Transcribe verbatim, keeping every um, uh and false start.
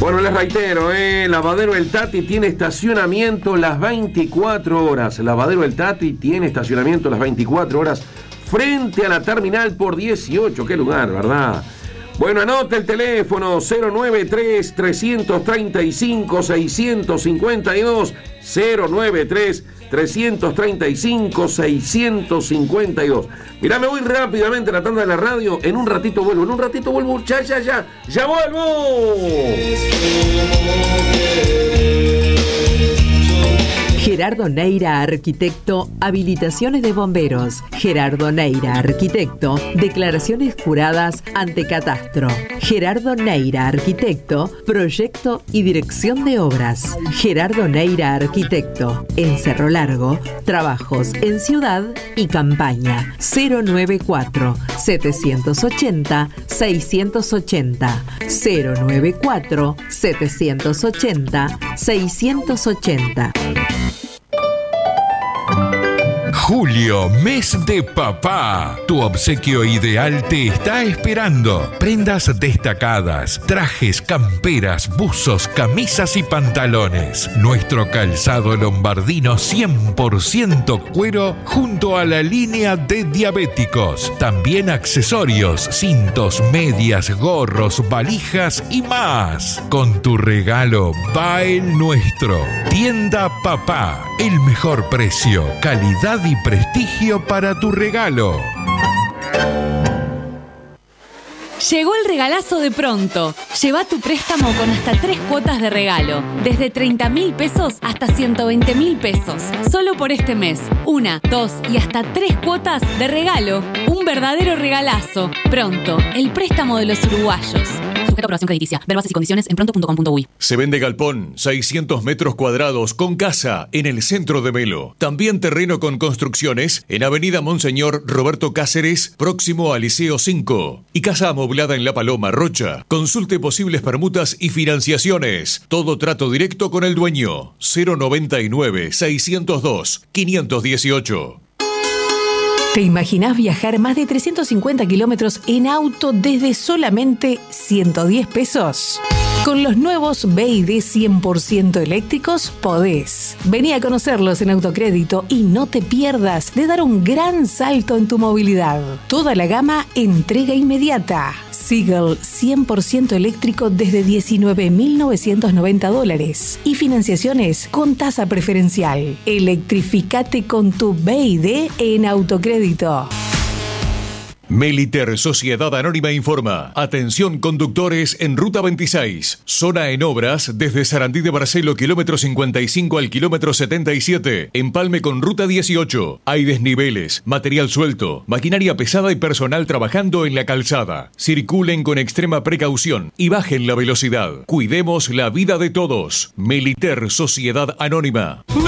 Bueno, les reitero, eh, Lavadero El Tati tiene estacionamiento las veinticuatro horas. Lavadero El Tati tiene estacionamiento las veinticuatro horas frente a la terminal por dieciocho. Qué lugar, ¿verdad? Bueno, anota el teléfono cero noventa y tres, trescientos treinta y cinco, seiscientos cincuenta y dos. cero noventa y tres, trescientos treinta y cinco, seiscientos cincuenta y dos. Mirá, me voy rápidamente a la tanda de la radio. En un ratito vuelvo, en un ratito vuelvo. Ya, ya, ya, ya vuelvo. Gerardo Neira, arquitecto, habilitaciones de bomberos. Gerardo Neira, arquitecto, declaraciones juradas ante catastro. Gerardo Neira, arquitecto, proyecto y dirección de obras. Gerardo Neira, arquitecto, en Cerro Largo, trabajos en ciudad y campaña. cero noventa y cuatro, setecientos ochenta, seiscientos ochenta. cero noventa y cuatro, setecientos ochenta, seiscientos ochenta. Julio, mes de papá. Tu obsequio ideal te está esperando. Prendas destacadas, trajes, camperas, buzos, camisas y pantalones. Nuestro calzado lombardino cien por ciento cuero junto a la línea de diabéticos. También accesorios, cintos, medias, gorros, valijas y más. Con tu regalo va el nuestro. Tienda Papá. El mejor precio, calidad y prestigio para tu regalo. Llegó el regalazo de Pronto. Lleva tu préstamo con hasta tres cuotas de regalo. Desde treinta mil pesos hasta ciento veinte mil pesos. Solo por este mes. Una, dos y hasta tres cuotas de regalo. Un verdadero regalazo. Pronto, el préstamo de los uruguayos. Sujeto a aprobación crediticia. Ver bases y condiciones en pronto punto com punto uy. Se vende galpón, seiscientos metros cuadrados con casa en el centro de Melo. También terreno con construcciones en Avenida Monseñor Roberto Cáceres, próximo al Liceo cinco. Y casa amoblada en La Paloma, Rocha. Consulte posibles permutas y financiaciones. Todo trato directo con el dueño. cero noventa y nueve, seiscientos dos, quinientos dieciocho. ¿Te imaginás viajar más de trescientos cincuenta kilómetros en auto desde solamente ciento diez pesos? Con los nuevos B Y D cien por ciento eléctricos podés. Vení a conocerlos en Autocrédito y no te pierdas de dar un gran salto en tu movilidad. Toda la gama entrega inmediata. Seagull cien por ciento eléctrico desde diecinueve mil novecientos noventa dólares y financiaciones con tasa preferencial. Electrificate con tu B Y D en Autocrédito. Meliter Sociedad Anónima informa. Atención conductores en Ruta veintiséis. Zona en obras desde Sarandí de Barcelo, kilómetro cincuenta y cinco al kilómetro setenta y siete. Empalme con Ruta dieciocho. Hay desniveles, material suelto, maquinaria pesada y personal trabajando en la calzada. Circulen con extrema precaución y bajen la velocidad. Cuidemos la vida de todos. Meliter Sociedad Anónima.